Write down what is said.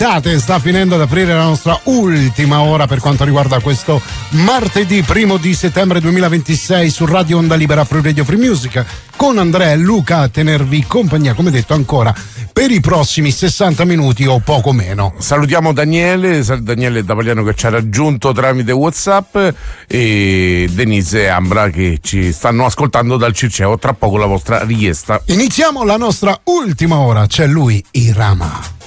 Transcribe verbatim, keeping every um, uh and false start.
aspettate, sta finendo ad aprire la nostra ultima ora per quanto riguarda questo martedì primo di settembre duemilaventisei su Radio Onda Libera Free Radio Free Music, con Andrea e Luca a tenervi compagnia, come detto, ancora per i prossimi sessanta minuti o poco meno. Salutiamo Daniele, Daniele Dapagliano che ci ha raggiunto tramite WhatsApp, e Denise e Ambra che ci stanno ascoltando dal Circeo. Tra poco la vostra richiesta. Iniziamo la nostra ultima ora, c'è lui, Irama.